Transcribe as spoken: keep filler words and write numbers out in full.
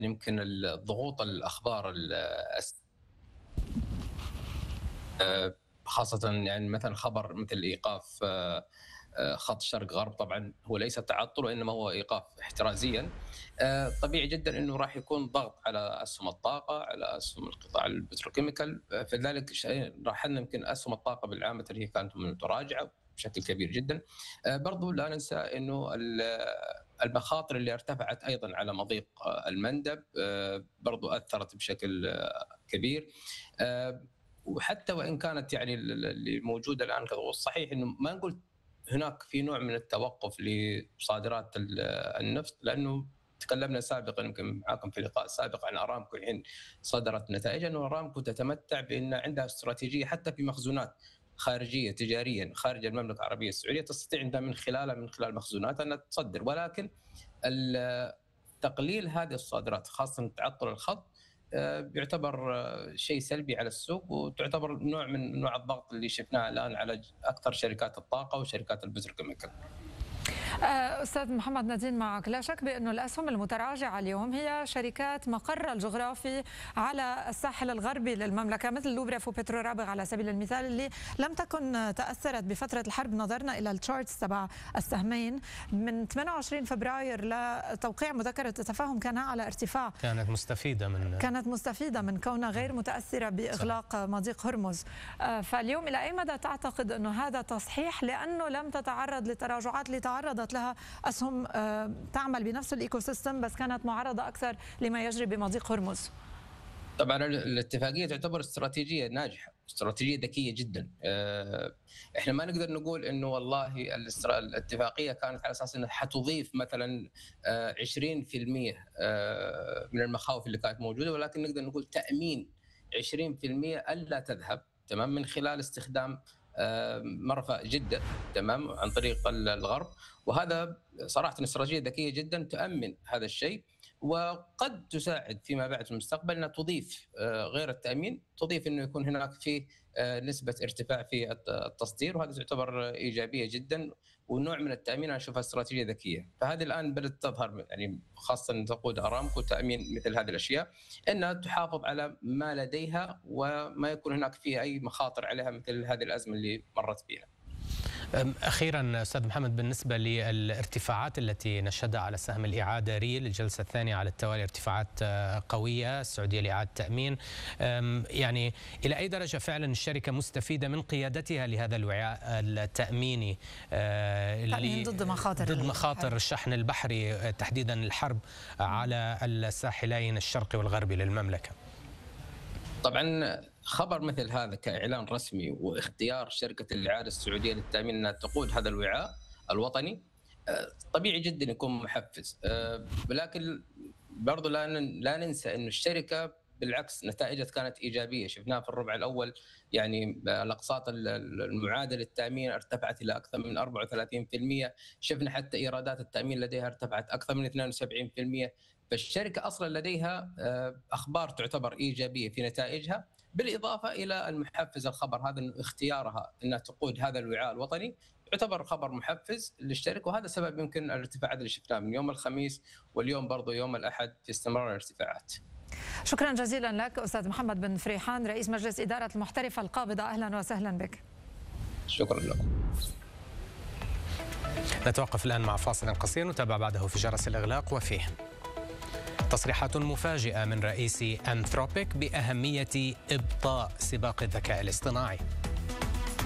يمكن الضغوط الأخبار خاصة يعني مثلا خبر مثل إيقاف خط شرق غرب، طبعا هو ليس تعطل وإنما هو إيقاف احترازيا. طبيعي جدا أنه راح يكون ضغط على أسهم الطاقة، على أسهم القطاع البتروكيميكال، فلذلك راح يمكن أسهم الطاقة بالعامة هي كانت متراجعة بشكل كبير جدا. برضو لا ننسى أنه المخاطر اللي ارتفعت أيضا على مضيق المندب برضو أثرت بشكل كبير. وحتى وإن كانت يعني اللي موجودة الآن كضغوط، صحيح أنه ما نقول هناك في نوع من التوقف لصادرات النفط، لأنه تكلمنا سابقا يمكن معكم في لقاء سابق عن ارامكو الحين صدرت نتائج انه ارامكو تتمتع بان عندها استراتيجيه حتى في مخزونات خارجيه تجاريا خارج المملكه العربيه السعوديه، تستطيع عندها من خلالها من خلال مخزوناتها انها تصدر، ولكن تقليل هذه الصادرات خاصه تعطل الخط بيعتبر شيء سلبي على السوق، وتعتبر نوع من نوع الضغط اللي شفناه الان على اكثر شركات الطاقه وشركات البتروكيميكال. أستاذ محمد نادين، معك لا شك بأنه الأسهم المتراجعة اليوم هي شركات مقرها الجغرافي على الساحل الغربي للمملكة، مثل لوبريف وبترو رابغ على سبيل المثال، اللي لم تكن تأثرت بفترة الحرب. نظرنا إلى التشارتس تبع السهمين من ثمانية وعشرين فبراير لتوقيع مذكرة التفاهم كانها على ارتفاع، كانت مستفيدة من كانت مستفيدة من كونها غير متأثرة بإغلاق صحيح. مضيق هرمز. فاليوم إلى أي مدى تعتقد أنه هذا تصحيح لأنه لم تتعرض لتراجعات اللي تعرضت لها أسهم تعمل بنفس الإيكو سيستم بس كانت معرضة أكثر لما يجري بمضيق هرمز؟ طبعا الاتفاقية تعتبر استراتيجية ناجحة، استراتيجية ذكية جدا. احنا ما نقدر نقول انه والله الاتفاقية كانت على اساس انها حتضيف مثلا عشرين بالمئة من المخاوف اللي كانت موجودة، ولكن نقدر نقول تأمين عشرين بالمئة ألا تذهب، تمام، من خلال استخدام مرفأ جدة، تمام، عن طريق الغرب. وهذا صراحة استراتيجية ذكية جدا تؤمن هذا الشيء، وقد تساعد فيما بعد في المستقبل أنها تضيف غير التأمين، تضيف أنه يكون هناك في نسبة ارتفاع في التصدير، وهذا تعتبر إيجابية جدا، ونوع من التأمين أنا أشوفها استراتيجية ذكية. فهذه الآن بدأت تظهر، يعني خاصة تقود أرامكو تأمين مثل هذه الأشياء، أنها تحافظ على ما لديها وما يكون هناك فيه أي مخاطر عليها مثل هذه الأزمة اللي مرت فيها. أخيرا أستاذ محمد، بالنسبة للارتفاعات التي نشهدها على سهم الإعادة ريل الجلسة الثانية على التوالي، ارتفاعات قوية، السعودية لإعادة تأمين، يعني إلى أي درجة فعلا الشركة مستفيدة من قيادتها لهذا الوعاء التأميني اللي ضد مخاطر ضد مخاطر الشحن البحري، تحديدا الحرب على الساحلين الشرقي والغربي للمملكة؟ طبعا خبر مثل هذا كإعلان رسمي واختيار شركة الإعادة السعودية للتأمين أنها تقود هذا الوعاء الوطني طبيعي جدا يكون محفز، ولكن برضو لا ننسى أن الشركة بالعكس نتائجها كانت إيجابية، شفناها في الربع الأول، يعني الأقساط المعادة للتأمين ارتفعت إلى أكثر من أربعة وثلاثين بالمئة، شفنا حتى إيرادات التأمين لديها ارتفعت أكثر من اثنين وسبعين بالمئة، فالشركة أصلا لديها أخبار تعتبر إيجابية في نتائجها، بالإضافة إلى المحفز الخبر هذا أنه اختيارها أنها تقود هذا الوعاء الوطني يعتبر خبر محفز للشركة، وهذا سبب يمكن الارتفاعات اللي شفناها من يوم الخميس واليوم برضو يوم الأحد في استمرار الارتفاعات. شكرا جزيلا لك أستاذ محمد بن فريحان، رئيس مجلس إدارة المحترفة القابضة، أهلا وسهلا بك. شكرا لكم. نتوقف الآن مع فاصل قصير، نتابع بعده في جرس الإغلاق، وفيه تصريحات مفاجئة من رئيس أنثروبيك بأهمية إبطاء سباق الذكاء الاصطناعي.